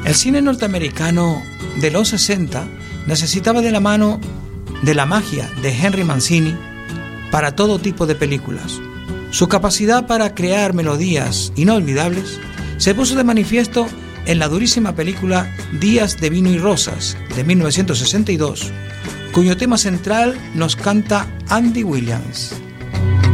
El cine norteamericano de los 60 necesitaba de la mano de la magia de Henry Mancini para todo tipo de películas. Su capacidad para crear melodías inolvidables se puso de manifiesto en la durísima película Días de vino y rosas de 1962, cuyo tema central nos canta Andy Williams.